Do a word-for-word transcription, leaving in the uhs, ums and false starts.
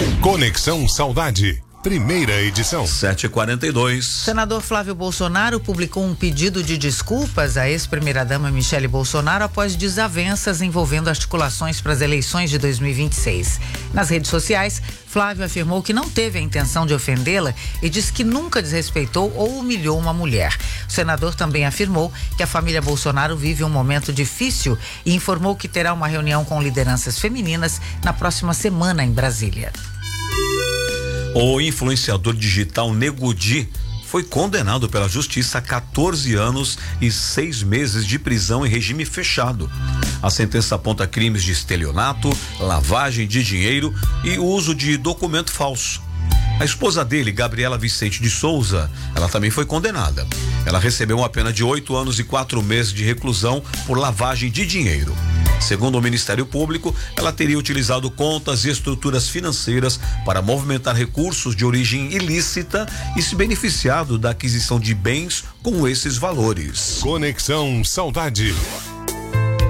Conexão Saudade, primeira edição. sete e quarenta e dois. Senador Flávio Bolsonaro publicou um pedido de desculpas à ex-primeira-dama Michele Bolsonaro após desavenças envolvendo articulações para as eleições de dois mil e vinte e seis. Nas redes sociais, Flávio afirmou que não teve a intenção de ofendê-la e disse que nunca desrespeitou ou humilhou uma mulher. O senador também afirmou que a família Bolsonaro vive um momento difícil e informou que terá uma reunião com lideranças femininas na próxima semana em Brasília. O influenciador digital Nego Di foi condenado pela justiça a quatorze anos e seis meses de prisão em regime fechado. A sentença aponta crimes de estelionato, lavagem de dinheiro e uso de documento falso. A esposa dele, Gabriela Vicente de Souza, ela também foi condenada. Ela recebeu uma pena de oito anos e quatro meses de reclusão por lavagem de dinheiro. Segundo o Ministério Público, ela teria utilizado contas e estruturas financeiras para movimentar recursos de origem ilícita e se beneficiado da aquisição de bens com esses valores. Conexão Saudade.